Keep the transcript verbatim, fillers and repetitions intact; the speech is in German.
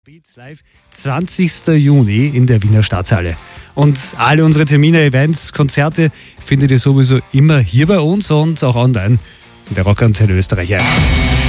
Beats Live, zwanzigster Juni in der Wiener Staatshalle. Und alle unsere Termine, Events, Konzerte findet ihr sowieso immer hier bei uns und auch online in der Rockantenne Österreich.